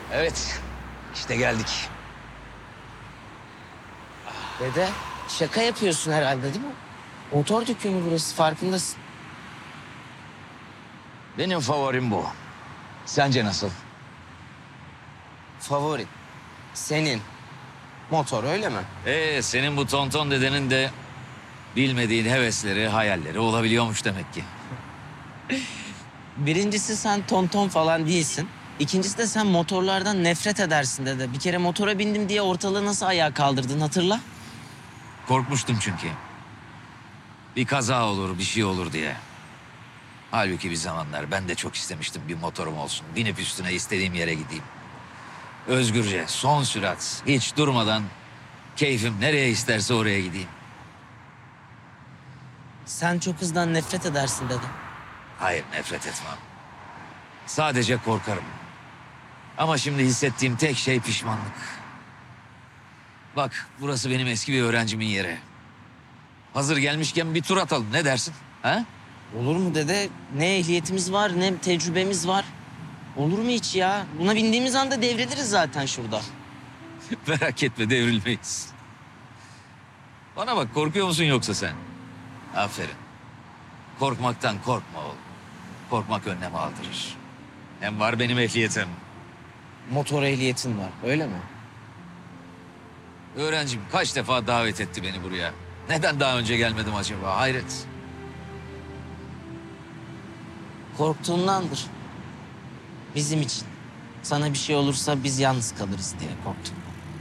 Evet, işte geldik. Dede şaka yapıyorsun herhalde değil mi? Motor dükkanı burası farkındasın. Benim favorim bu. Sence nasıl? Favori. Senin. Motor öyle mi? Senin bu tonton dedenin de bilmediğin hevesleri, hayalleri olabiliyormuş demek ki. Birincisi sen tonton falan değilsin. İkincisi de sen motorlardan nefret edersin dede. Bir kere motora bindim diye ortalığı nasıl ayağa kaldırdın hatırla. Korkmuştum çünkü. Bir kaza olur, bir şey olur diye. Halbuki bir zamanlar ben de çok istemiştim bir motorum olsun. Binip üstüne istediğim yere gideyim. Özgürce, son sürat, hiç durmadan keyfim nereye isterse oraya gideyim. Sen çok hızdan nefret edersin dede. Hayır, nefret etmem. Sadece korkarım. Ama şimdi hissettiğim tek şey pişmanlık. Bak, burası benim eski bir öğrencimin yeri. Hazır gelmişken bir tur atalım, ne dersin? Ha? Olur mu dede? Ne ehliyetimiz var ne tecrübemiz var. Olur mu hiç ya? Buna bindiğimiz anda devriliriz zaten şurada. Merak etme, devrilmeyiz. Bana bak, korkuyor musun yoksa sen? Aferin. Korkmaktan korkma oğlum. Korkmak önlem aldırır. Hem var benim ehliyetim. Motor ehliyetin var öyle mi? Öğrencim kaç defa davet etti beni buraya. Neden daha önce gelmedim acaba? Hayret. Korktuğundandır. Bizim için. Sana bir şey olursa biz yalnız kalırız diye korktum.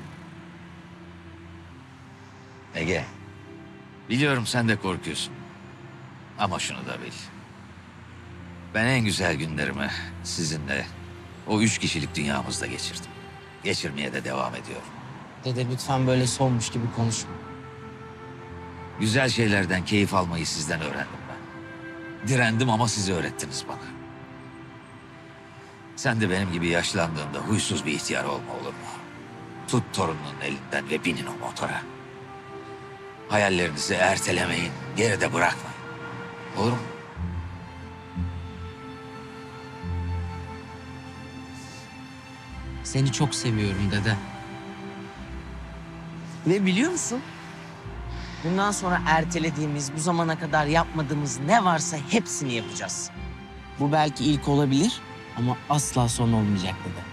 Ege, biliyorum sen de korkuyorsun. Ama şunu da bil. Ben en güzel günlerimi sizinle o 3 kişilik dünyamızda geçirdim. Geçirmeye de devam ediyorum. Dede lütfen böyle solmuş gibi konuşma. Güzel şeylerden keyif almayı sizden öğrendim ben. Direndim ama siz öğrettiniz bana. Sen de benim gibi yaşlandığında huysuz bir ihtiyar olma olur mu? Tut torununun elinden ve binin o motora. Hayallerinizi ertelemeyin, geride bırakmayın. Olur mu? Seni çok seviyorum dede. Ve biliyor musun? Bundan sonra ertelediğimiz, bu zamana kadar yapmadığımız ne varsa hepsini yapacağız. Bu belki ilk olabilir ama asla son olmayacak dede.